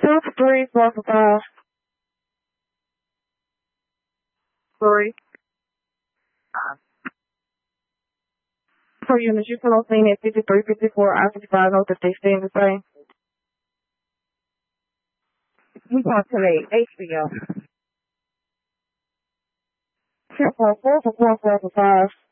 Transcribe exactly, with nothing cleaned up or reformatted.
Two for three, four for five. Three. Per unit, you can also at fifty-three, fifty-four, I fifty-five, note that they stay the same. We going to the H B O. Two for four for four, four for five.